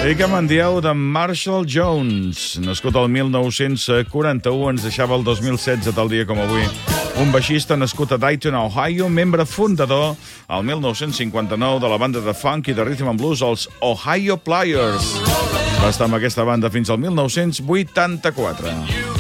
I què me'n dieu de Marshall Jones? Nascut el 1941, ens deixava el 2016, tal dia com avui. Un baixista nascut a Dayton, Ohio, membre fundador al 1959 de la banda de funk i de rhythm and blues, els Ohio Players. Va estar amb aquesta banda fins al 1984.